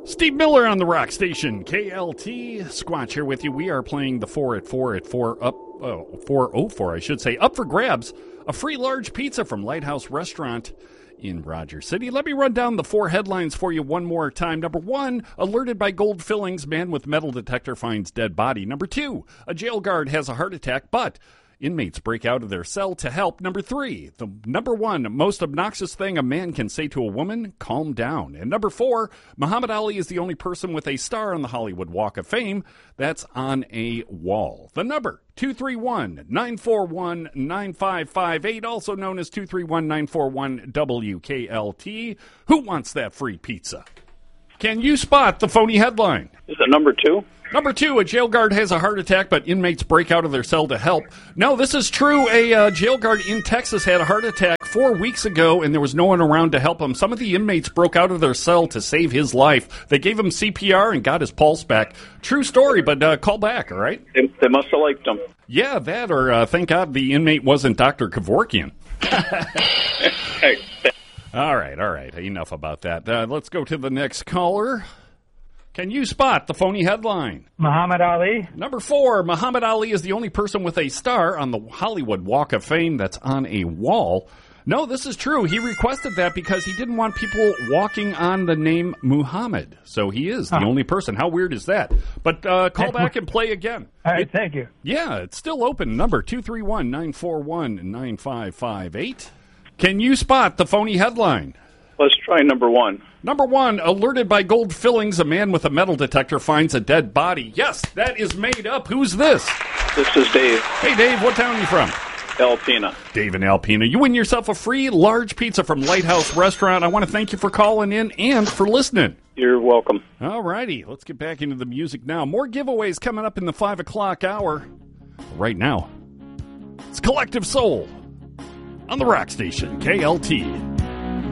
Steve Miller on the Rock Station, KLT. Squatch here with you. We are playing the 4 at 404, I should say. Up for grabs, a free large pizza from Lighthouse Restaurant in Rogers City. Let me run down the 4 headlines for you one more time. Number 1, alerted by gold fillings, man with metal detector finds dead body. Number 2, a jail guard has a heart attack, but inmates break out of their cell to help. Number 3, the number 1 most obnoxious thing a man can say to a woman, calm down. And number 4, Muhammad Ali is the only person with a star on the Hollywood Walk of Fame that's on a wall. The number, 231-941-9558, also known as 231-941-WKLT. Who wants that free pizza? Can you spot the phony headline? Is it number 2? Number 2, a jail guard has a heart attack, but inmates break out of their cell to help. No, this is true. A jail guard in Texas had a heart attack 4 weeks ago, and there was no one around to help him. Some of the inmates broke out of their cell to save his life. They gave him CPR and got his pulse back. True story, but call back, all right? They must have liked him. Yeah, that, or thank God the inmate wasn't Dr. Kevorkian. Hey. All right. Enough about that. Let's go to the next caller. Can you spot the phony headline? Muhammad Ali. Number 4, Muhammad Ali is the only person with a star on the Hollywood Walk of Fame that's on a wall. No, this is true. He requested that because he didn't want people walking on the name Muhammad. So he is the only person. How weird is that? But call back and play again. All right, thank you. Yeah, it's still open. Number 231-941-9558. Can you spot the phony headline? Let's try number 1. Number 1, alerted by gold fillings, a man with a metal detector finds a dead body. Yes, that is made up. Who's this? This is Dave. Hey, Dave, what town are you from? Alpena. Dave in Alpena. You win yourself a free large pizza from Lighthouse Restaurant. I want to thank you for calling in and for listening. You're welcome. All righty, let's get back into the music now. More giveaways coming up in the 5 o'clock hour. Right now, it's Collective Soul on the Rock Station, KLT.